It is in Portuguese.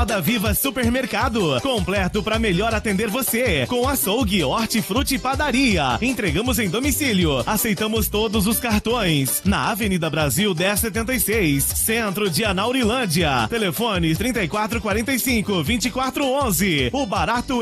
Roda Viva Supermercado, completo para melhor atender você, com açougue, hortifruti e padaria. Entregamos em domicílio, aceitamos todos os cartões. Na Avenida Brasil 1076, centro de Anaurilândia. Telefone 3445-2411. O barato